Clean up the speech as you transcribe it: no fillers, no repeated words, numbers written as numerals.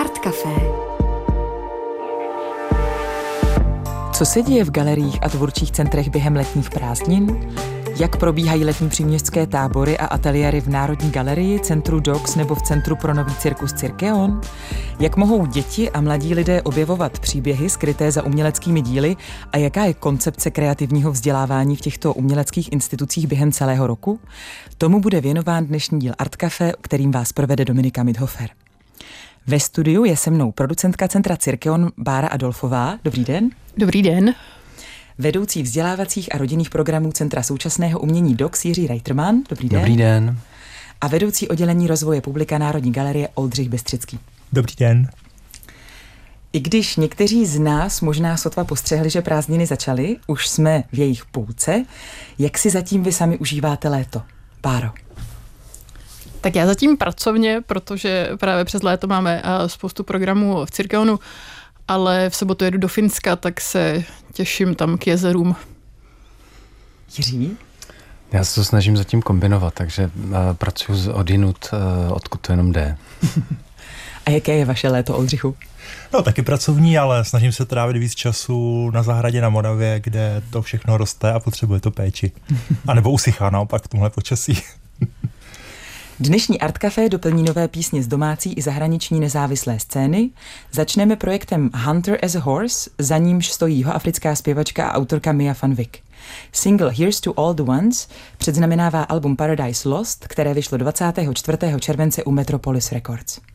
Art Café. Co se děje v galeriích a tvůrčích centrech během letních prázdnin? Jak probíhají letní příměstské tábory a ateliéry v Národní galerii, Centru Dox nebo v Centru pro nový cirkus Cirkeon? Jak mohou děti a mladí lidé objevovat příběhy skryté za uměleckými díly a jaká je koncepce kreativního vzdělávání v těchto uměleckých institucích během celého roku? Tomu bude věnován dnešní díl Art Café, kterým vás provede Dominika Midhofer. Ve studiu je se mnou producentka Centra Cirkeon Bára Adolfová. Dobrý den. Dobrý den. Vedoucí vzdělávacích a rodinných programů Centra současného umění Dox Jiří Reiterman. Dobrý den. Dobrý den. A vedoucí oddělení rozvoje publika Národní galerie Oldřich Bestřický. Dobrý den. I když někteří z nás možná sotva postřehli, že prázdniny začaly, už jsme v jejich půlce, jak si zatím vy sami užíváte léto? Báro. Tak já zatím pracovně, protože právě přes léto máme spoustu programů v Cirkeonu, ale v sobotu jedu do Finska, tak se těším tam k jezerům. Jiří? Já se to snažím zatím kombinovat, takže pracuji odjinud, odkud to jenom jde. A jaké je vaše léto, Oldřichu? No, taky pracovní, ale snažím se trávit víc času na zahradě na Moravě, kde to všechno roste a potřebuje to péči. A nebo usychá naopak v tomhle počasí. Dnešní Art Café doplní nové písně z domácí i zahraniční nezávislé scény. Začneme projektem Hunter as a Horse, za nímž stojí jihoafrická zpěvačka a autorka Mia van Wyk. Single Here's to All the Ones předznamenává album Paradise Lost, které vyšlo 24. července u Metropolis Records.